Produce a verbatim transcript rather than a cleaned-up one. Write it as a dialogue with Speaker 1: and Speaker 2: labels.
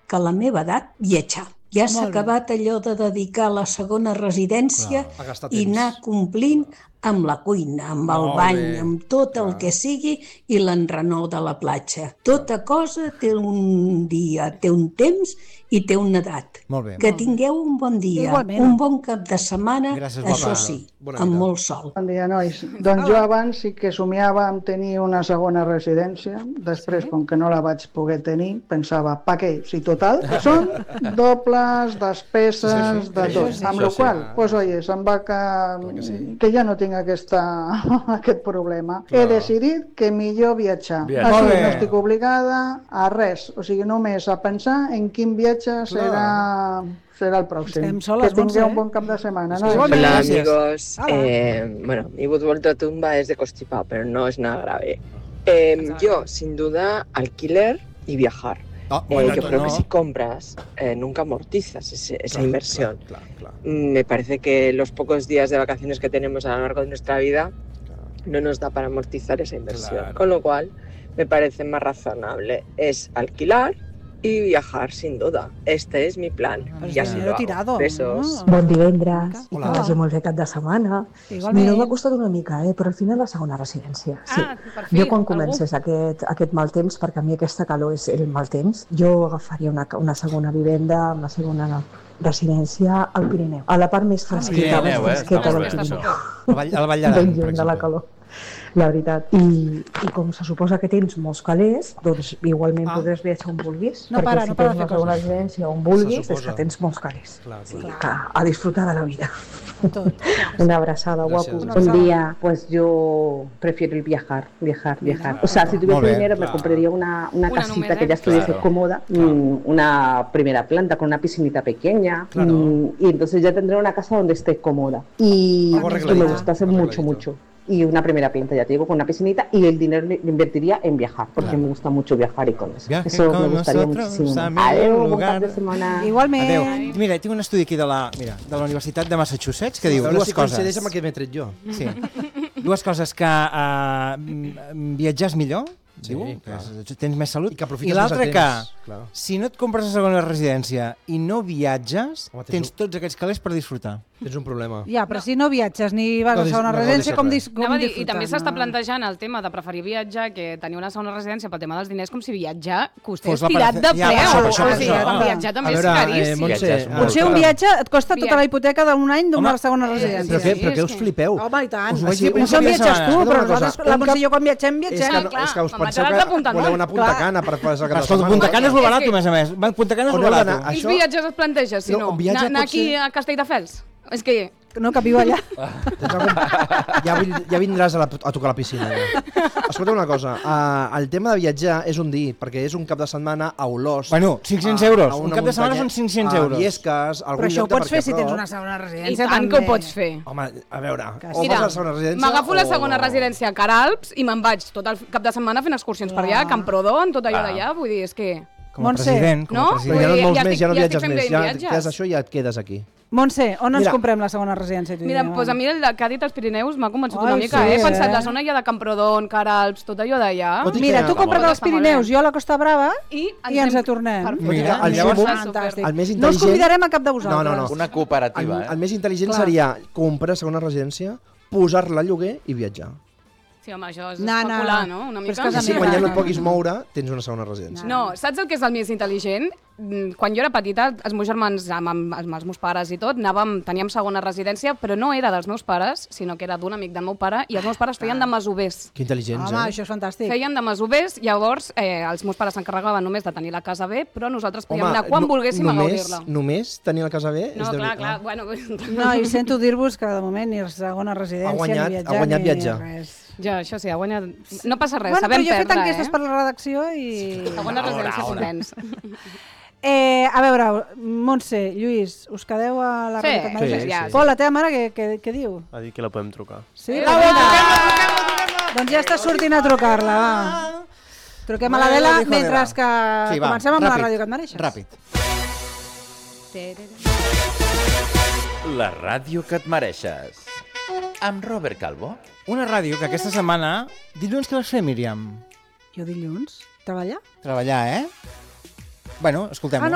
Speaker 1: que a la meva edat viatjar. Ja s'ha acabat allò de dedicar la segona residència i anar complint amb la cuina, amb el bany, amb tot el que sigui i l'enrenou de la platja. Tota cosa té un dia, té un temps i té una edat. Que tingueu un bon dia, un bon cap de setmana, això sí, amb molt sol.
Speaker 2: Bon dia, nois. Doncs jo abans sí que somiava en tenir una segona residència. Després, com que no la vaig poder tenir, pensava, pa què? Si total, són dobles, despeses, de tot. Amb la qual cosa, doncs, oye, se'm va que... que ja no tinc aquesta... aquest problema. He decidit que millor viatjar. Així no estic obligada a res. O sigui, només a pensar en quin viatge serà... será el próximo. Que tenga un buen cap de semana, ¿no?
Speaker 3: Hola, amigos. Eh, bueno, mi voz vuelta a tumba es de constipado, pero no es nada grave. Eh, yo, sin duda, alquiler y viajar. Oh, bueno, eh, yo creo no. que si compras, eh, nunca amortizas ese, esa claro, inversión. Claro, claro, claro. Me parece que los pocos días de vacaciones que tenemos a lo largo de nuestra vida claro. no nos da para amortizar esa inversión. Claro. Con lo cual, me parece más razonable es alquilar i viajar, sin duda. Este és mi plan.
Speaker 4: Pues
Speaker 3: ja si lo hago.
Speaker 4: Tirado,
Speaker 3: Besos.
Speaker 4: No?
Speaker 5: Bon divendres. I que vagi molt bé cap de setmana. Mira, m'ha costat una mica, eh? Però al final la segona residència. Sí. Ah, per fi, jo quan comences aquest, aquest mal temps, perquè a mi aquesta calor és el mal temps, jo agafaria una, una segona vivenda, una segona residència al Pirineu. A la part més fresqueta, més fresqueta del Pirineu.
Speaker 6: Al Vall d'Aran, per exemple.
Speaker 5: De la calor. La veritat. I, I com se suposa que tens molts calés, doncs igualment ah. podràs viatjar on vulguis, no perquè para, si no tens una segona residència on vulguis, és que tens molts calés. Clar, sí, que a disfrutar de la vida. Tot. Una abraçada, guapo.
Speaker 7: Un día, pues yo prefiero el viajar, viajar, viajar. O sea, si tuviese bien, dinero, claro. me compraría una, una, una casita número, que ya estuviese claro. cómoda, claro. una primera planta con una piscinita pequeña, claro. y, y entonces ya tendré una casa donde esté cómoda. Y, y me gustase mucho, mucho. Y una primera planta, ya te digo, con una piscinita, y el dinero lo invertiría en viajar, porque claro. me gusta mucho viajar y con eso. Viaje eso con me gustaría muchísimo. Adeu, bon cap de setmana.
Speaker 4: Igualment.
Speaker 6: Adeu. Mira, tinc un estudi aquí de la, mira, de la Universitat de Massachusetts que sí, diu dues si coses.
Speaker 8: Coincideix amb el que m'he tret jo.
Speaker 6: Sí. Dues coses, que uh, viatjar és millor,
Speaker 8: sí,
Speaker 6: diu,
Speaker 8: clar.
Speaker 6: que tens més salut,
Speaker 8: i, que
Speaker 6: i l'altra que,
Speaker 8: clar.
Speaker 6: si no et compres la segona residència i no viatges, Home, tens, tens un... tots aquests calés per disfrutar.
Speaker 8: Tens un problema.
Speaker 4: Ja, però no. si no viatges ni vas no, a segona no, residència, no com, dis, com
Speaker 9: dir, I també s'està plantejant el tema de preferir viatjar que tenir una segona residència pel tema dels diners, com si viatjar costés tirat de preu. Ja, o sigui, ah. viatjar també és caríssim.
Speaker 8: Eh, Montse,
Speaker 4: potser un viatge et costa tota la hipoteca d'un any d'una segona residència.
Speaker 8: Però què, però què us flipeu?
Speaker 4: Home, i tant. No som viatges tu, però nosaltres, la Montse i jo quan viatgem, viatgem.
Speaker 8: És que us penseu que voleu anar a Punta Cana per fer el cap de setmana.
Speaker 6: Punta Cana és molt barat, a més a més. Punta Cana és molt barat.
Speaker 9: Quins viatges es planteges, si no? Anar aquí a Castelldefels? És que...
Speaker 4: No, que viu allà.
Speaker 8: Ja, ja vindràs a, la, a tocar la piscina. Ja. Escolta una cosa, uh, el tema de viatjar és un dir, perquè és un cap de setmana a Olost.
Speaker 6: Bueno, cinc-cents euros. Un cap de setmana són cinc-cents euros.
Speaker 8: A Viesques, algun
Speaker 4: però això
Speaker 8: lloc
Speaker 4: ho pots fer si tens una segona residència.
Speaker 9: I tant que ho pots fer.
Speaker 8: Home, a veure,
Speaker 9: o Mira, vas a la segona residència m'agafo o... la segona residència a Caralps i me'n vaig tot el cap de setmana fent excursions ah. per allà, a Camprodon, tot allò ah. d'allà, vull dir, és que...
Speaker 6: Com a president, com a president.
Speaker 8: Però ja no et mous més, ja no viatges més, ja fes això i ja et quedes aquí.
Speaker 4: Montse, on ens Mira. comprem la segona residència?
Speaker 9: Mira, pues a mi el que ha dit els Pirineus m'ha convençut Ai, una mica. Sí, He pensat eh? la zona ja de Camprodon, Caralps, tot allò d'allà.
Speaker 4: Mira, tu compres els Pirineus, jo a la Costa Brava i ens, i ens atornem.
Speaker 8: Mira, el, llavors, el més intel·ligent...
Speaker 4: No us convidarem a cap de vosaltres.
Speaker 8: No, no, no.
Speaker 10: Una cooperativa,
Speaker 8: el,
Speaker 10: eh?
Speaker 8: El més intel·ligent Clar. seria comprar segona residència, posar-la a lloguer i viatjar.
Speaker 9: Sí, home, això és no, especular, no? Una mica.
Speaker 8: I si quan ja no et puguis moure, tens una segona residència.
Speaker 9: No, saps el que és el més intel·ligent? Quan jo era petita, els meus germans, amb, amb, amb els meus pares i tot, anàvem, teníem segona residència, però no era dels meus pares, sinó que era d'un amic del meu pare, i els meus pares feien de masovers.
Speaker 8: Que intel·ligents,
Speaker 4: Home,
Speaker 8: eh?
Speaker 4: això és fantàstic.
Speaker 9: Feien de masovers, llavors eh, els meus pares s'encarregaven només de tenir la casa bé, però nosaltres podíem Home, anar quan no, volguéssim
Speaker 8: només,
Speaker 9: a gaudir-la.
Speaker 8: Només tenir la casa bé?
Speaker 9: No,
Speaker 8: és
Speaker 9: clar,
Speaker 8: de...
Speaker 9: clar, bueno...
Speaker 4: No, i sento dir-vos que de moment ni segona residència,
Speaker 8: ha guanyat,
Speaker 4: ni viatjar,
Speaker 8: ha guanyat
Speaker 4: ni
Speaker 8: viatjar.
Speaker 4: res.
Speaker 9: Ja, això sí, ha guanyat... No passa res,
Speaker 4: bueno,
Speaker 9: sabem
Speaker 4: perdre, eh? Bueno, però jo he fet enquestes
Speaker 9: eh?
Speaker 4: per la redacció i...
Speaker 9: Segona residència s'ho tens.
Speaker 4: Eh, a veure, Montse, Lluís, us quedeu a la
Speaker 9: sí,
Speaker 4: realitat
Speaker 9: sí, sí, sí.
Speaker 4: Pol, la teva mare què, què, què diu?
Speaker 10: Ha dit que la podem trucar.
Speaker 4: Sí? Ah, vinga! Doncs ja està sortint a trucar-la, va. Truquem a l'Adela mentre que sí, comencem amb ràpid, la ràdio que et mereixes.
Speaker 6: Ràpid.
Speaker 10: La ràdio que et mereixes. Amb Robert Calvo.
Speaker 6: Una ràdio que aquesta setmana... Dilluns què vas fer, Míriam?
Speaker 4: Jo dilluns? Treballar?
Speaker 6: Treballar, eh? Bueno, escoltem-ho.
Speaker 4: Ah, no.